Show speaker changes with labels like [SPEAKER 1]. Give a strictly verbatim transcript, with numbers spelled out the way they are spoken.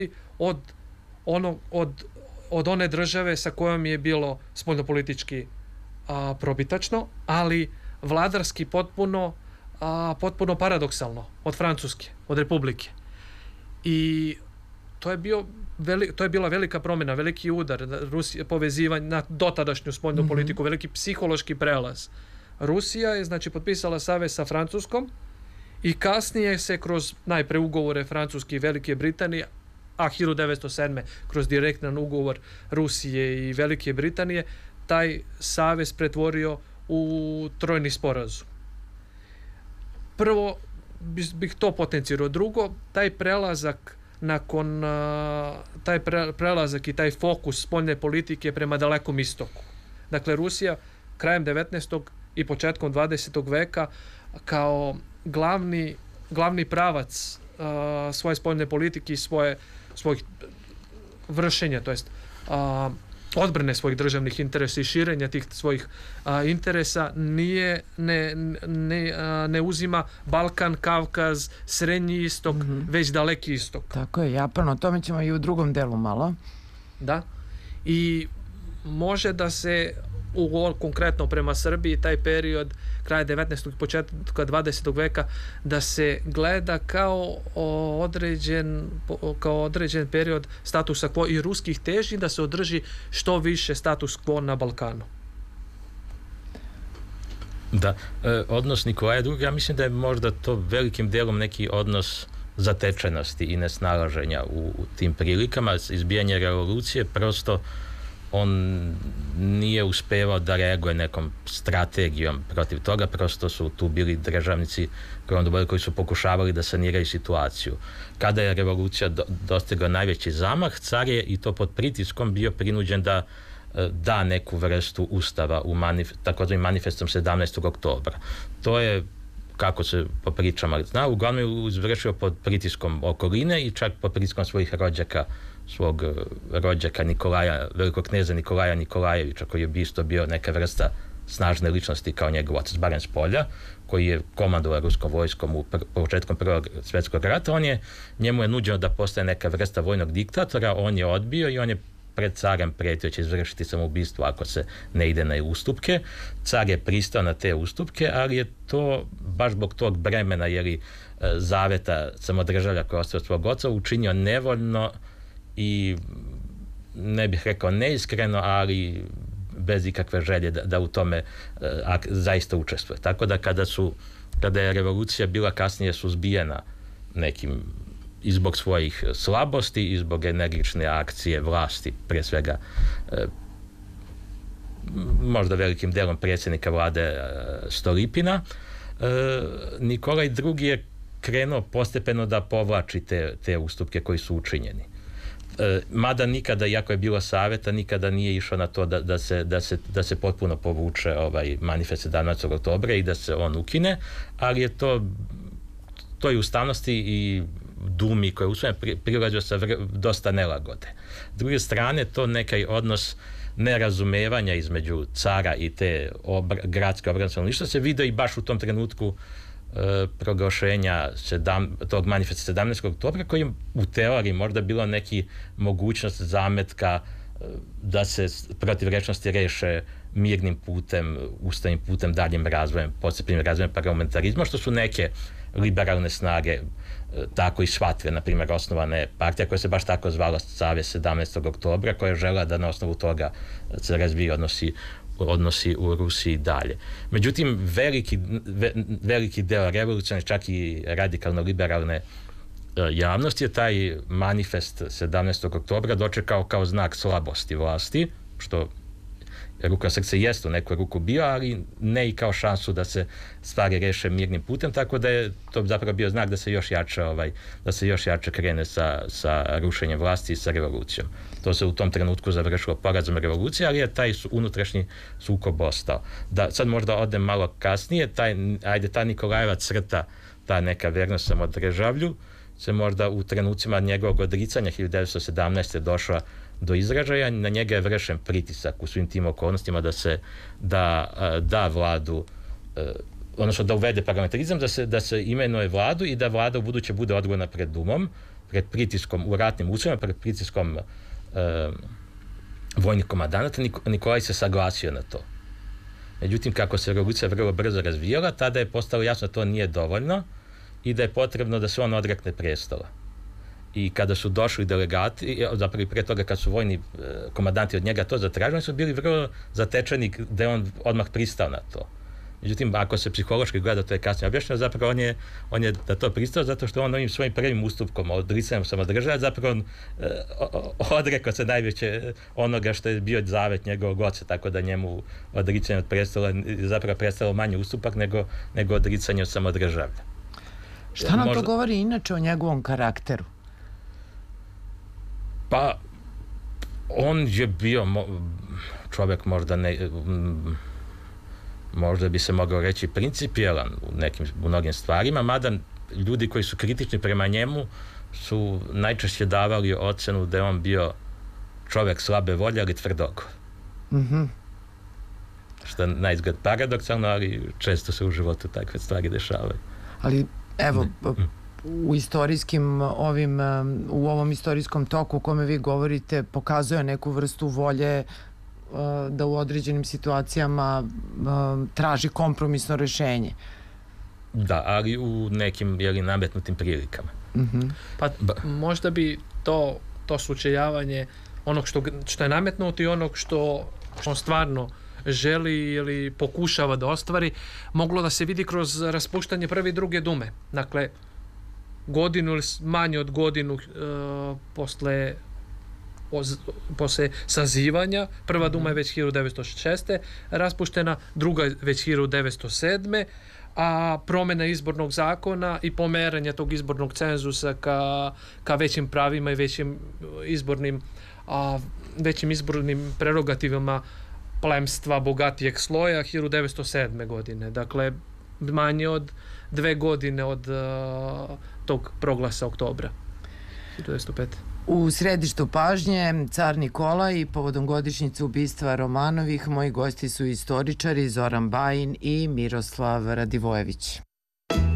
[SPEAKER 1] od, ono, od, od one države sa kojom je bilo spoljnopolitički a, probitačno, ali vladarski potpuno, a, potpuno paradoksalno od Francuske, od Republike. I to je bio veli, to je bila velika promjena, veliki udar Rusije, povezivanje na dotadašnju spoljnu mm-hmm. politiku, veliki psihološki prelaz. Rusija je znači potpisala savez sa Francuskom i kasnije se kroz najpre ugovore Francuske i Velike Britanije, a hiljadu devetsto sedme kroz direktan ugovor Rusije i Velike Britanije, taj savez pretvorio u trojni sporazum. Prvo bih to potencirao. Drugo, taj prelazak nakon uh, taj pre, prelazak i taj fokus spoljne politike prema dalekom istoku. Dakle, Rusija krajem devetnaestog i početkom dvadesetog veka kao glavni, glavni pravac uh, svoje spoljne politike i svoje, svojih vršenja, to jest uh, odbrane svojih državnih interesa i širenja tih svojih a, interesa nije, ne, ne, a, ne uzima Balkan, Kavkaz, Srednji istok, mm-hmm. već daleki istok.
[SPEAKER 2] Tako je, Japan, o tome ćemo i u drugom delu malo.
[SPEAKER 1] Da, i može da se u, konkretno prema Srbiji taj period kraja devetnaestog i početka dvadesetog veka da se gleda kao određen, kao određen period statusa quo i ruskih težnji da se održi što više status quo na Balkanu.
[SPEAKER 3] Da, e, odnos Nikolaja drugog, ja mislim da je možda to velikim delom neki odnos zatečenosti i nesnalaženja u, u tim prilikama, izbijanje revolucije, prosto on nije uspevao da reaguje nekom strategijom protiv toga, prosto su tu bili državnici koji su pokušavali da saniraju situaciju. Kada je revolucija do, dostigla najveći zamah, car je i to pod pritiskom bio prinuđen da da neku vrstu ustava u manif, takozvanim manifestom sedamnaestog oktobra. To je, kako se po pričama zna, uglavnom je izvršio pod pritiskom okoline i čak pod pritiskom svojih rođaka, svog rođaka Nikolaja, velikog kneza Nikolaja Nikolajevića, koji je isto bio neka vrsta snažne ličnosti kao njegov otac, barem s polja, koji je komandovao ruskom vojskom u pr- početkom Prvog svjetskog rata. On je, njemu je nuđeno da postane neka vrsta vojnog diktatora, on je odbio i on je pred carem pretio će izvršiti samoubistvo ako se ne ide na ustupke. Car je pristao na te ustupke, ali je to baš zbog tog bremena jeli, zaveta samodržavlja koji je ostao svog oca učinio nevoljno i ne bih rekao neiskreno, ali bez ikakve želje da, da u tome a, zaista učestvuje. Tako da kada su kada je revolucija bila kasnije suzbijena nekim i zbog svojih slabosti i zbog energične akcije vlasti, prije svega e, možda velikim delom predsjednika vlade e, Stolypina, e, Nikolaj drugi je krenuo postepeno da povlači te, te ustupke koji su učinjeni. E, mada nikada, iako je bilo savjeta, nikada nije išao na to da, da, se, da, se, da se potpuno povuče ovaj manifest sedamnaestog oktobra i da se on ukine, ali je to toj ustavnosti i Dumi koja je usvojen prilađao sa vr- dosta nelagode. S druge strane, to nekaj odnos nerazumevanja između cara i te obr- gradske obrane stanovništva se vidi i baš u tom trenutku e, proglašenja sedam, tog manifesta sedamnaestog oktobra, koji u teoriji možda bilo neki mogućnost zametka e, da se protivrečnosti reše mirnim putem, ustavnim putem, daljim razvojem, postepnim razvojem parlamentarizma, što su neke liberalne snage tako i shvatile, na primjer, osnovane partija koja se baš tako zvala Savez sedamnaestog oktobra, koja je žela da na osnovu toga se razvije odnosi, odnosi u Rusiji dalje. Međutim, veliki, ve, veliki deo revolucionarne, čak i radikalno liberalne javnosti je taj manifest sedamnaestog oktobra dočekao kao znak slabosti vlasti, što ruka srce jest u neku ruku bio, ali ne i kao šansu da se stvari reše mirnim putem, tako da je to zapravo bio znak da se još jače, ovaj, da se još jače krene sa, sa rušenjem vlasti i sa revolucijom. To se u tom trenutku završilo porazom revolucije, ali je taj su, unutrašnji sukob ostao. Da, sad možda odem malo kasnije, taj, ajde, ta Nikolajeva crta, ta neka vernost samodržavlju, se možda u trenucima njegovog odricanja hiljadu devetsto sedamnaeste. došla do izražaja, na njega je vršen pritisak u svim tim okolnostima da se da, da vladu, odnosno da uvede parlamentarizam, da se, da se imenuje vladu i da vlada u buduće bude odgovorna pred Dumom. pred pritiskom, u ratnim uslovima, pred pritiskom e, vojnih komandanata, Nikolaj se saglasio na to. Međutim, kako se revolucija vrlo brzo razvijala, tada je postalo jasno da to nije dovoljno i da je potrebno da se on odrekne prestola. I kada su došli delegati, zapravo i pre toga kad su vojni komandanti od njega to zatražili, oni su bili vrlo zatečeni da je on odmah pristao na to. Međutim, ako se psihološki gleda, to je kasnije objašnjeno, zapravo on je, on je da to pristao zato što on ovim svojim prvim ustupkom odricanjem samodržave, zapravo on eh, odrekao se najveće onoga što je bio zavet njegovog oca, tako da njemu odricanje od prestola zapravo predstavilo manji ustupak nego, nego odricanje od samodržave.
[SPEAKER 2] Šta nam
[SPEAKER 3] Možda...
[SPEAKER 2] to govori inače o njegovom karakteru?
[SPEAKER 3] Pa, on je bio mo... čovjek možda ne... možda bi se mogao reći principijelan u nekim, u mnogim stvarima, mada ljudi koji su kritični prema njemu su najčešće davali ocenu da je on bio čovjek slabe volje, ali tvrdog.
[SPEAKER 2] Mm-hmm.
[SPEAKER 3] Što je naizgled paradoksalno, ali često se u životu takve stvari dešavaju.
[SPEAKER 2] Ali, evo, u istorijskim ovim, u ovom istorijskom toku u kome vi govorite, pokazuje neku vrstu volje da u određenim situacijama traži kompromisno rešenje.
[SPEAKER 3] Da, ali u nekim jeli, nametnutim prilikama.
[SPEAKER 2] Mm-hmm.
[SPEAKER 1] Pa možda bi to, to sučeljavanje onog što, što je nametnuto i onog što on stvarno želi ili pokušava da ostvari, moglo da se vidi kroz raspuštanje prve i druge dume. Dakle, godinu ili manje od godinu uh, posle posle sazivanja, prva duma je već hiljadu devetsto šezdeset. raspuštena, druga je već hiljadu devetsto sedme. a promjena izbornog zakona i pomeranje tog izbornog cenzusa ka, ka većim pravima i većim izbornim a, većim izbornim prerogativama plemstva bogatijeg sloja hiljadu devetsto sedme. godine. Dakle, manje od dve godine od a, tog proglasa oktobra hiljadu devetsto pete.
[SPEAKER 2] U središtu pažnje car Nikolaj i povodom godišnjice ubistva Romanovih moji gosti su istoričari Zoran Bajin i Miroslav Radivojević.